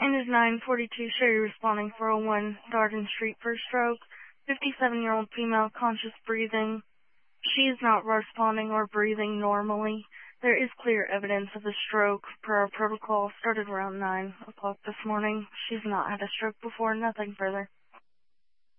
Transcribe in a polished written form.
End is 9:42. Sherry responding 401 Darden Street for stroke. 57-year-old female, conscious breathing. She is not responding or breathing normally. There is clear evidence of a stroke per our protocol. Started around 9 o'clock this morning. She's not had a stroke before. Nothing further.